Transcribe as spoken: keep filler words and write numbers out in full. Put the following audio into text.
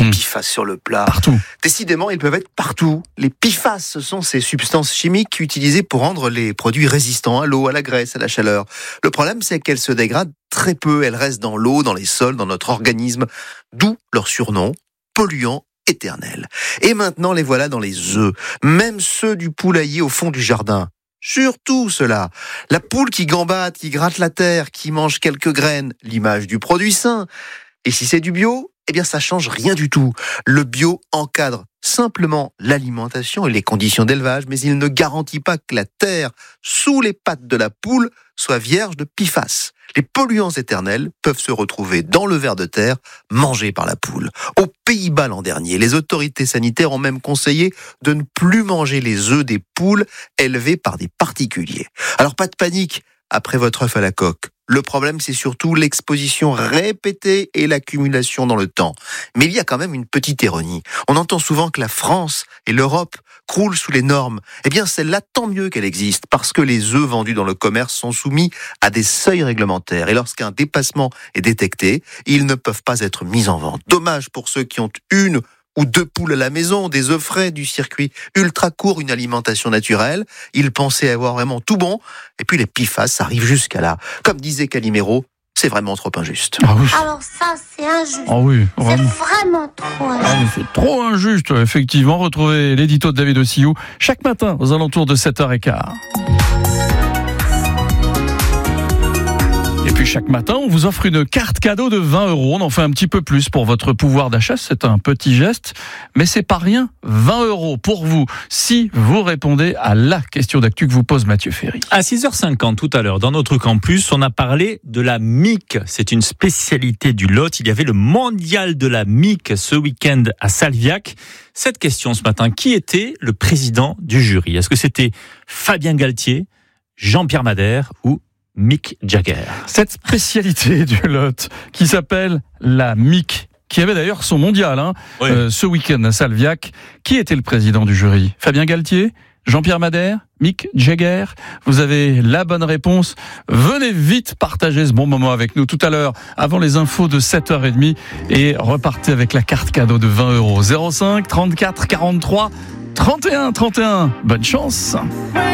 les mmh. P F A S sur le plat. Partout. Décidément, ils peuvent être partout. Les P F A S, ce sont ces substances chimiques utilisées pour rendre les produits résistants à l'eau, à la graisse, à la chaleur. Le problème, c'est qu'elles se dégradent très peu. Elles restent dans l'eau, dans les sols, dans notre organisme. D'où leur surnom, polluants éternels. Et maintenant, les voilà dans les œufs. Même ceux du poulailler au fond du jardin. Surtout cela. La poule qui gambade, qui gratte la terre, qui mange quelques graines, l'image du produit sain. Et si c'est du bio, eh bien ça change rien du tout. Le bio encadre simplement l'alimentation et les conditions d'élevage, mais il ne garantit pas que la terre sous les pattes de la poule soit vierge de P F A S. Les polluants éternels peuvent se retrouver dans le ver de terre mangé par la poule. Aux Pays-Bas l'an dernier, les autorités sanitaires ont même conseillé de ne plus manger les œufs des poules élevées par des particuliers. Alors pas de panique après votre œuf à la coque. Le problème, c'est surtout l'exposition répétée et l'accumulation dans le temps. Mais il y a quand même une petite ironie. On entend souvent que la France et l'Europe croulent sous les normes. Eh bien, celle-là, tant mieux qu'elle existe, parce que les œufs vendus dans le commerce sont soumis à des seuils réglementaires. Et lorsqu'un dépassement est détecté, ils ne peuvent pas être mis en vente. Dommage pour ceux qui ont une ou deux poules à la maison, des œufs frais, du circuit ultra court, une alimentation naturelle. Ils pensaient avoir vraiment tout bon. Et puis les P F A S arrivent jusqu'à là. Comme disait Calimero, c'est vraiment trop injuste. Ah oui. Alors ça, c'est injuste. Ah oui, C'est vraiment. vraiment trop injuste. Ah, mais c'est trop injuste, effectivement. Retrouvez l'édito de David Ossillou chaque matin aux alentours de sept heures quinze. Et puis chaque matin, on vous offre une carte cadeau de vingt euros. On en fait un petit peu plus pour votre pouvoir d'achat. C'est un petit geste, mais c'est pas rien. vingt euros pour vous si vous répondez à la question d'actu que vous pose Mathieu Ferry. À six heures cinquante tout à l'heure, dans notre campus, on a parlé de la M I C. C'est une spécialité du Lot. Il y avait le mondial de la M I C ce week-end à Salviac. Cette question ce matin, qui était le président du jury ? Est-ce que c'était Fabien Galtier, Jean-Pierre Madère ou Mick Jagger? Cette spécialité du Lot qui s'appelle la M I C, qui avait d'ailleurs son mondial hein, Oui. euh, ce week-end à Salviac. Qui était le président du jury ? Fabien Galtier ? Jean-Pierre Madère ? Mick Jagger ? Vous avez la bonne réponse. Venez vite partager ce bon moment avec nous tout à l'heure, avant les infos de sept heures trente, et repartez avec la carte cadeau de vingt euros. zéro cinq trente-quatre quarante-trois trente et un trente et un. Bonne chance.